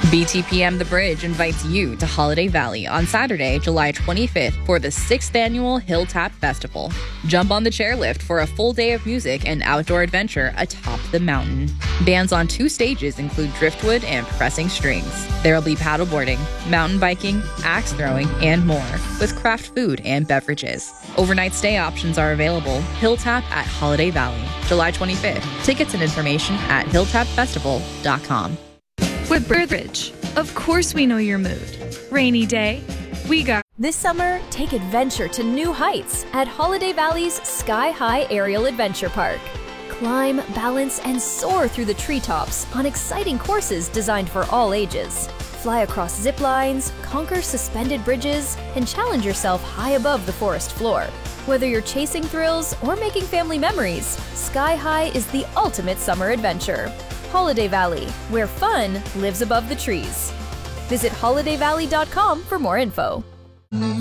BTPM The Bridge invites you to Holiday Valley on Saturday, July 25th for the 6th annual Hilltop Festival. Jump on the chairlift for a full day of music and outdoor adventure atop the mountain. Bands on 2 stages include Driftwood and Pressing Strings. There will be paddleboarding, mountain biking, axe throwing, and more, with craft food and beverages. Overnight stay options are available. Hilltop at Holiday Valley, July 25th. Tickets and information at hilltopfestival.com. Woodbridge. Of course we know your mood. Rainy day, we got. This summer, take adventure to new heights at Holiday Valley's Sky High Aerial Adventure Park. Climb, balance, and soar through the treetops on exciting courses designed for all ages. Fly across zip lines, conquer suspended bridges, and challenge yourself high above the forest floor. Whether you're chasing thrills or making family memories, Sky High is the ultimate summer adventure. Holiday Valley, where fun lives above the trees. Visit holidayvalley.com for more info.